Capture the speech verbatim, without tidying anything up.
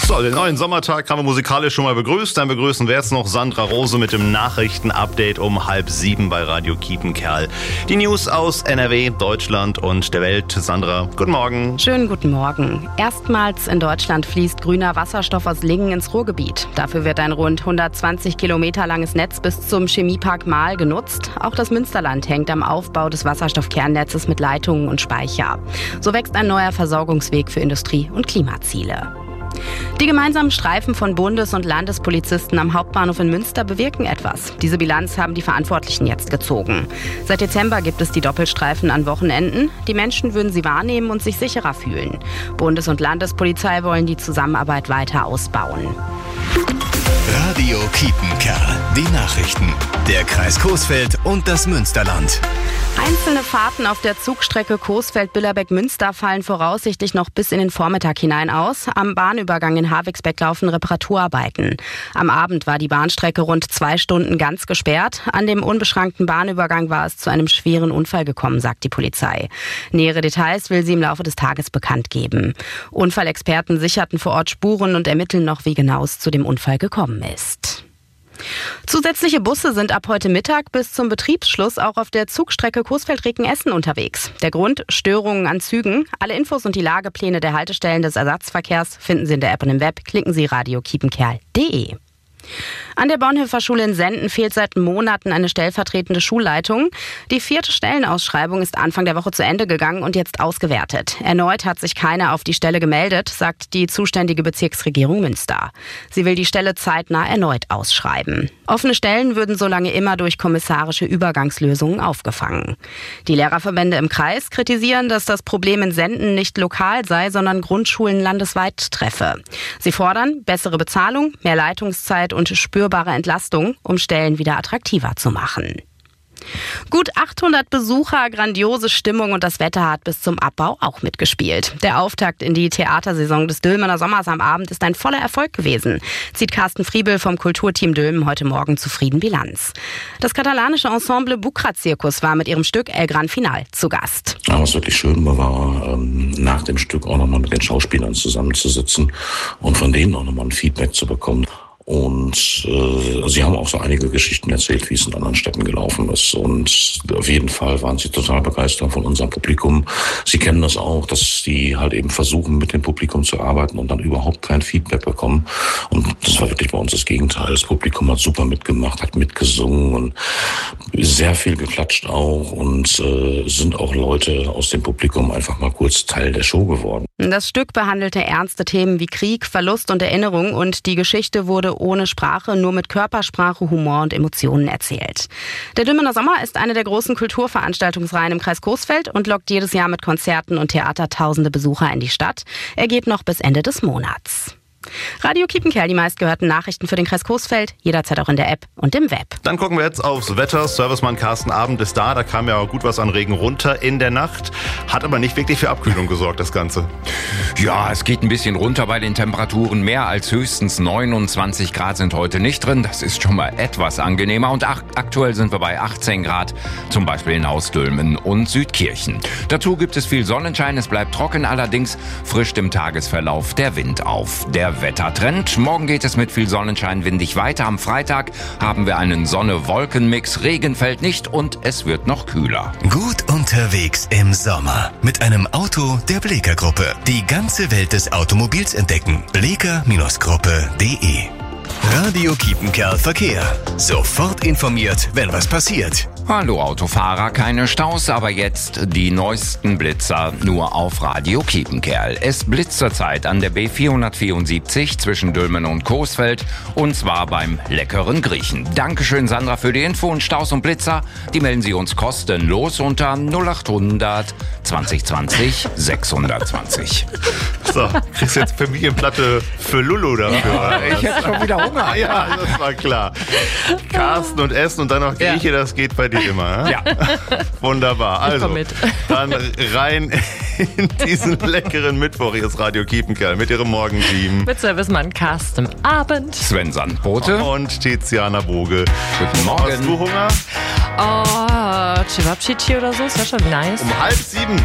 So, den neuen Sommertag haben wir musikalisch schon mal begrüßt. Dann begrüßen wir jetzt noch Sandra Rose mit dem Nachrichten-Update um halb sieben bei Radio Kiepenkerl. Die News aus N R W, Deutschland und der Welt. Sandra, guten Morgen. Schönen guten Morgen. Erstmals in Deutschland fließt grüner Wasserstoff aus Lingen ins Ruhrgebiet. Dafür wird ein rund hundertzwanzig Kilometer langes Netz bis zum Chemiepark Marl genutzt. Auch das Münsterland hängt am Aufbau des Wasserstoffkernnetzes mit Leitungen und Speicher. So wächst ein neuer Versorgungsweg für Industrie- und Klimaziele. Die gemeinsamen Streifen von Bundes- und Landespolizisten am Hauptbahnhof in Münster bewirken etwas. Diese Bilanz haben die Verantwortlichen jetzt gezogen. Seit Dezember gibt es die Doppelstreifen an Wochenenden. Die Menschen würden sie wahrnehmen und sich sicherer fühlen. Bundes- und Landespolizei wollen die Zusammenarbeit weiter ausbauen. Radio Kiepenkerl. Die Nachrichten. Der Kreis Coesfeld und das Münsterland. Einzelne Fahrten auf der Zugstrecke Coesfeld-Billerbeck-Münster fallen voraussichtlich noch bis in den Vormittag hinein aus. Am Bahnübergang in Havixbeck laufen Reparaturarbeiten. Am Abend war die Bahnstrecke rund zwei Stunden ganz gesperrt. An dem unbeschrankten Bahnübergang war es zu einem schweren Unfall gekommen, sagt die Polizei. Nähere Details will sie im Laufe des Tages bekannt geben. Unfallexperten sicherten vor Ort Spuren und ermitteln noch, wie genau es zu dem Unfall gekommen ist. Zusätzliche Busse sind ab heute Mittag bis zum Betriebsschluss auch auf der Zugstrecke Coesfeld-Recken-Essen unterwegs. Der Grund: Störungen an Zügen. Alle Infos und die Lagepläne der Haltestellen des Ersatzverkehrs finden Sie in der App und im Web. Klicken Sie radio kiepenkerl punkt de. An der Bonhoeffer Schule in Senden fehlt seit Monaten eine stellvertretende Schulleitung. Die vierte Stellenausschreibung ist Anfang der Woche zu Ende gegangen und jetzt ausgewertet. Erneut hat sich keiner auf die Stelle gemeldet, sagt die zuständige Bezirksregierung Münster. Sie will die Stelle zeitnah erneut ausschreiben. Offene Stellen würden solange immer durch kommissarische Übergangslösungen aufgefangen. Die Lehrerverbände im Kreis kritisieren, dass das Problem in Senden nicht lokal sei, sondern Grundschulen landesweit treffe. Sie fordern bessere Bezahlung, mehr Leitungszeit und spürbare Entlastung, um Stellen wieder attraktiver zu machen. Gut achthundert Besucher, grandiose Stimmung und das Wetter hat bis zum Abbau auch mitgespielt. Der Auftakt in die Theatersaison des Dülmener Sommers am Abend ist ein voller Erfolg gewesen, zieht Carsten Friebel vom Kulturteam Dülmen heute Morgen zufrieden Bilanz. Das katalanische Ensemble Bucra-Zirkus war mit ihrem Stück El Gran Final zu Gast. Ja, was wirklich schön war, ähm, nach dem Stück auch nochmal mit den Schauspielern zusammenzusitzen und von denen auch nochmal ein Feedback zu bekommen. Und äh, sie haben auch so einige Geschichten erzählt, wie es in anderen Städten gelaufen ist. Und auf jeden Fall waren sie total begeistert von unserem Publikum. Sie kennen das auch, dass die halt eben versuchen, mit dem Publikum zu arbeiten und dann überhaupt kein Feedback bekommen. Und das war wirklich bei uns das Gegenteil. Das Publikum hat super mitgemacht, hat mitgesungen und sehr viel geklatscht auch. Und äh, sind auch Leute aus dem Publikum einfach mal kurz Teil der Show geworden. Das Stück behandelte ernste Themen wie Krieg, Verlust und Erinnerung und die Geschichte wurde ohne Sprache, nur mit Körpersprache, Humor und Emotionen erzählt. Der Dülmener Sommer ist eine der großen Kulturveranstaltungsreihen im Kreis Coesfeld und lockt jedes Jahr mit Konzerten und Theater tausende Besucher in die Stadt. Er geht noch bis Ende des Monats. Radio Kiepenkerl, die meistgehörten Nachrichten für den Kreis Coesfeld, jederzeit auch in der App und im Web. Dann gucken wir jetzt aufs Wetter. Servicemann Carsten Abend ist da. Da kam ja gut was an Regen runter in der Nacht. Hat aber nicht wirklich für Abkühlung gesorgt, das Ganze. Ja, es geht ein bisschen runter bei den Temperaturen. Mehr als höchstens neunundzwanzig Grad sind heute nicht drin. Das ist schon mal etwas angenehmer. Und ach, aktuell sind wir bei achtzehn Grad, zum Beispiel in Hausdülmen und Südkirchen. Dazu gibt es viel Sonnenschein. Es bleibt trocken, allerdings frischt im Tagesverlauf der Wind auf. Der Wettertrend. Morgen geht es mit viel Sonnenschein windig weiter. Am Freitag haben wir einen Sonne-Wolken-Mix. Regen fällt nicht und es wird noch kühler. Gut unterwegs im Sommer. Mit einem Auto der Bleeker-Gruppe. Die ganze Welt des Automobils entdecken. bleeker Gruppe punkt de. Radio Kiepenkerl Verkehr. Sofort informiert, wenn was passiert. Hallo Autofahrer, keine Staus, aber jetzt die neuesten Blitzer nur auf Radio Kiepenkerl. Es blitzt zurzeit an der B vierhundertvierundsiebzig zwischen Dülmen und Coesfeld und zwar beim leckeren Griechen. Dankeschön Sandra für die Info und Staus und Blitzer, die melden Sie uns kostenlos unter null achthundert zwanzig zwanzig sechshundertzwanzig. So, kriegst jetzt Familienplatte für Lulu dafür. Ja, ich hätte schon wieder Hunger. Ja, das war klar. Carsten und Essen und dann noch Grieche, ja. Das geht bei dir immer. Ja. Wunderbar. Also, mit. Dann rein in diesen leckeren Mittwoch. Hier ist Radio Kiepenkerl mit ihrem Morgenteam. Mit Servicemann Carsten Abend. Sven Sandbote. Und Tiziana Boge. Guten Morgen. Hast du Hunger? Oh, Cevapcici oder so, ist ja schon nice. Um halb sieben